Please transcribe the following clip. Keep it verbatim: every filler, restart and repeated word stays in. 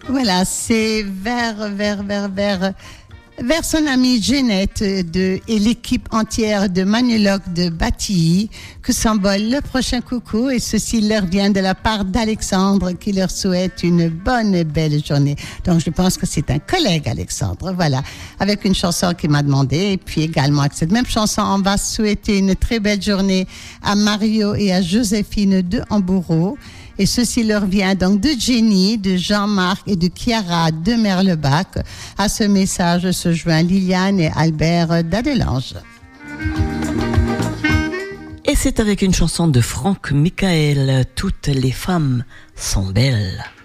Voilà, c'est vers, vers, vers, vers, vers son amie Jeannette de, et l'équipe entière de Manuloc de Batilly que s'envole le prochain coucou, et ceci leur vient de la part d'Alexandre qui leur souhaite une bonne et belle journée. Donc je pense que c'est un collègue, Alexandre, voilà, avec une chanson qu'il m'a demandé, et puis également avec cette même chanson on va souhaiter une très belle journée à Mario et à Joséphine de Hambourg. Et ceci leur vient donc de Jenny, de Jean-Marc et de Chiara de Merlebach. À ce message se joint Liliane et Albert d'Adelange. Et c'est avec une chanson de Franck Michael, Toutes les femmes sont belles.